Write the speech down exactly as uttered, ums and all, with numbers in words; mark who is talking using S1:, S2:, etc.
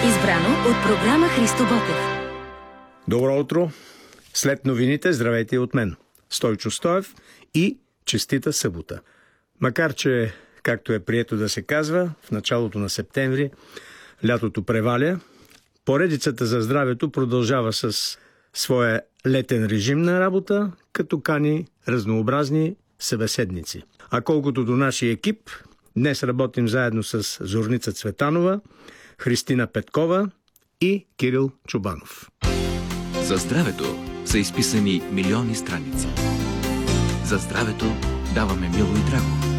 S1: Избрано от програма Христо Ботев.
S2: Добро утро! След новините, здравейте от мен, Стойчо Стоев, и честита събота. Макар че, както е прието да се казва, в началото на септември лятото преваля, поредицата за здравето продължава с своя летен режим на работа, като кани разнообразни събеседници. А колкото до нашия екип, днес работим заедно с Зорница Цветанова, Христина Петкова и Кирил Чубанов.
S3: За здравето са изписани милиони страници. За здравето даваме мило и драго.